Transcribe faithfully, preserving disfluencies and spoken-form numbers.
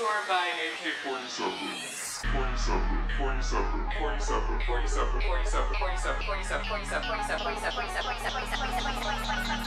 are buying A K forty-seven. forty-seven, forty-seven, forty-seven, forty-seven, forty-seven, forty-seven, forty-seven, forty-seven, forty-seven, forty-seven, forty-seven, forty-seven, forty-seven.